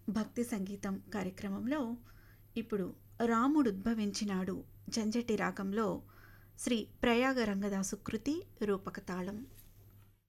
భక్తి సంగీతం కార్యక్రమంలో ఇప్పుడు రాముడుద్భవించినాడు జంజటి రాగంలో శ్రీ ప్రయాగ రంగదాసు కృతి రూపక తాళం.